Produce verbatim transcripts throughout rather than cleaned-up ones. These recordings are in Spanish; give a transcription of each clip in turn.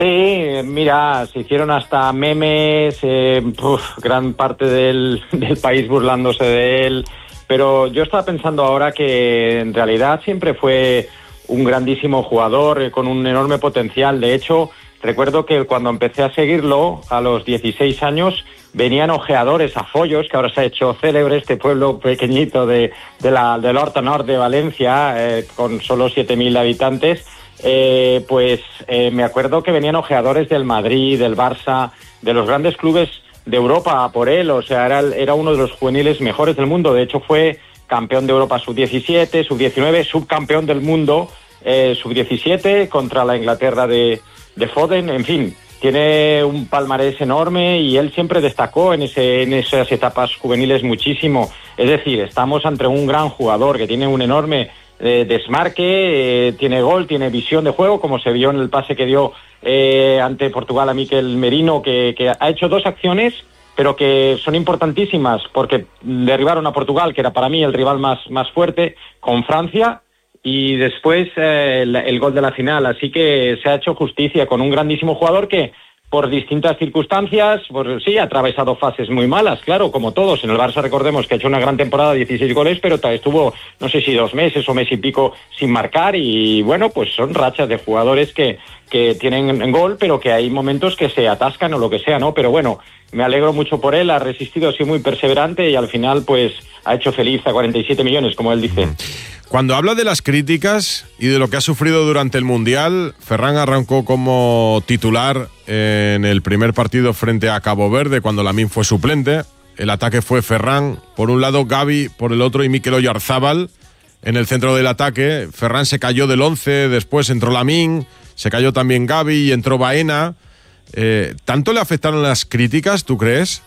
Sí, mira, se hicieron hasta memes, eh, uf, gran parte del, del país burlándose de él, pero yo estaba pensando ahora que en realidad siempre fue un grandísimo jugador eh, con un enorme potencial. De hecho, recuerdo que cuando empecé a seguirlo, a los dieciséis años, venían ojeadores a Follos, que ahora se ha hecho célebre, este pueblo pequeñito de, de la, del Horta Nord de Valencia, eh, con solo siete mil habitantes. Eh, pues eh, me acuerdo que venían ojeadores del Madrid, del Barça, de los grandes clubes de Europa por él. O sea, era, era uno de los juveniles mejores del mundo. De hecho, fue campeón de Europa sub diecisiete, sub diecinueve, subcampeón del mundo eh, sub diecisiete contra la Inglaterra de, de Foden. En fin, tiene un palmarés enorme y él siempre destacó en, ese, en esas etapas juveniles muchísimo. Es decir, estamos ante un gran jugador que tiene un enorme Eh, desmarque, eh, tiene gol, tiene visión de juego, como se vio en el pase que dio eh, ante Portugal a Mikel Merino, que, que ha hecho dos acciones, pero que son importantísimas, porque derribaron a Portugal, que era para mí el rival más, más fuerte, con Francia, y después eh, el, el gol de la final. Así que se ha hecho justicia con un grandísimo jugador que, por distintas circunstancias, pues sí, ha atravesado fases muy malas, claro, como todos. En el Barça recordemos que ha hecho una gran temporada, dieciséis goles, pero estuvo, no sé si dos meses o mes y pico sin marcar, y bueno, pues son rachas de jugadores que, que tienen gol, pero que hay momentos que se atascan o lo que sea, ¿no? Pero bueno, me alegro mucho por él, ha resistido, ha sido muy perseverante y al final pues ha hecho feliz a cuarenta y siete millones, como él dice. Cuando habla de las críticas y de lo que ha sufrido durante el Mundial, Ferran arrancó como titular en el primer partido frente a Cabo Verde, cuando Lamine fue suplente. El ataque fue Ferran, por un lado Gavi, por el otro, y Mikel Oyarzábal en el centro del ataque. Ferran se cayó del once, después entró Lamine, se cayó también Gavi y entró Baena. Eh, ¿Tanto le afectaron las críticas, tú crees?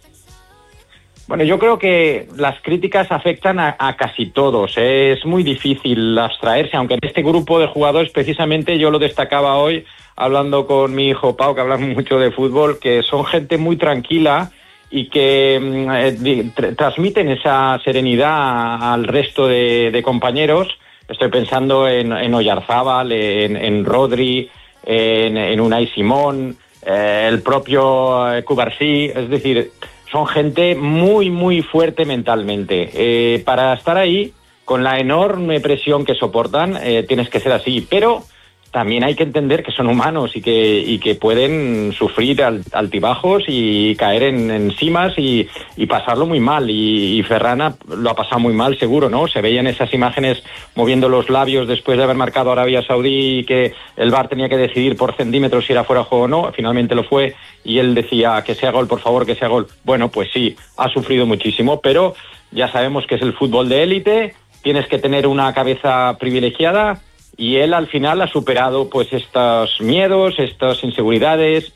Bueno, yo creo que las críticas afectan a, a casi todos, ¿eh? Es muy difícil abstraerse, aunque en este grupo de jugadores precisamente yo lo destacaba hoy hablando con mi hijo Pau, que hablamos mucho de fútbol, que son gente muy tranquila y que eh, tr- transmiten esa serenidad al resto de, de compañeros. Estoy pensando en, en Oyarzábal, en, en Rodri, en, en Unai Simón, eh, el propio eh, Cubarsí, es decir, son gente muy, muy fuerte mentalmente. Eh, para estar ahí, con la enorme presión que soportan, eh, tienes que ser así. Pero también hay que entender que son humanos y que, y que pueden sufrir altibajos y caer en, en cimas y, y pasarlo muy mal. Y, y Ferran lo ha pasado muy mal, seguro, ¿no? Se veían esas imágenes moviendo los labios después de haber marcado a Arabia Saudí y que el V A R tenía que decidir por centímetros si era fuera de juego o no. Finalmente lo fue y él decía que sea gol, por favor, que sea gol. Bueno, pues sí, ha sufrido muchísimo, pero ya sabemos que es el fútbol de élite, tienes que tener una cabeza privilegiada. Y él al final ha superado pues estos miedos, estas inseguridades,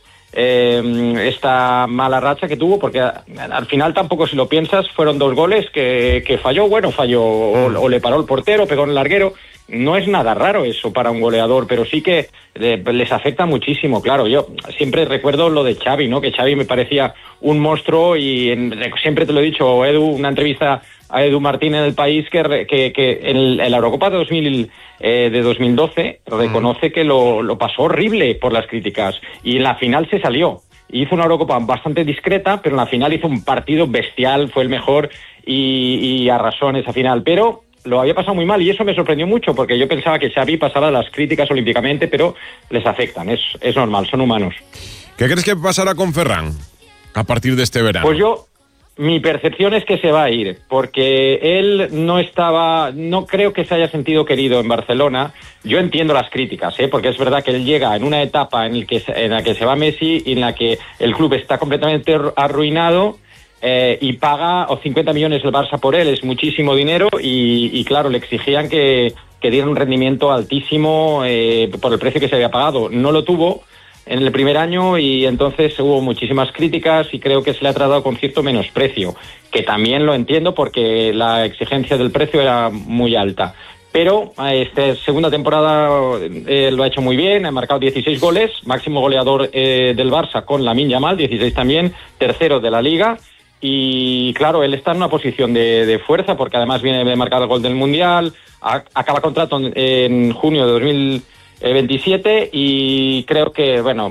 eh, esta mala racha que tuvo, porque al final tampoco, si lo piensas, fueron dos goles que, que falló, bueno, falló o, o le paró el portero, pegó en el larguero. No es nada raro eso para un goleador, pero sí que eh, les afecta muchísimo, claro. Yo siempre recuerdo lo de Xavi, ¿no? Que Xavi me parecía un monstruo y en, siempre te lo he dicho, Edu, una entrevista a Edu Martín en El País, que, que, que en, en la Eurocopa de, dos mil, eh, de dos mil doce reconoce que lo, lo pasó horrible por las críticas y en la final se salió. Hizo una Eurocopa bastante discreta, pero en la final hizo un partido bestial, fue el mejor y, y arrasó en esa final. Pero lo había pasado muy mal y eso me sorprendió mucho porque yo pensaba que Xavi pasaba las críticas olímpicamente, pero les afectan, es, es normal, son humanos. ¿Qué crees que pasará con Ferran a partir de este verano? Pues yo... Mi percepción es que se va a ir, porque él no estaba, no creo que se haya sentido querido en Barcelona. Yo entiendo las críticas, ¿eh? Porque es verdad que él llega en una etapa en, el que, en la que se va Messi y en la que el club está completamente arruinado eh, y paga o cincuenta millones el Barça por él, es muchísimo dinero y, y claro, le exigían que, que diera un rendimiento altísimo eh, por el precio que se había pagado. No lo tuvo en el primer año y entonces hubo muchísimas críticas y creo que se le ha tratado con cierto menosprecio, que también lo entiendo porque la exigencia del precio era muy alta. Pero esta segunda temporada eh, lo ha hecho muy bien, ha marcado dieciséis goles, máximo goleador eh, del Barça con Lamine Yamal, dieciséis también, tercero de la Liga. Y claro, él está en una posición de, de fuerza porque además viene de marcar el gol del Mundial, a, acaba contrato en, en junio de dos mil veintisiete y creo que, bueno,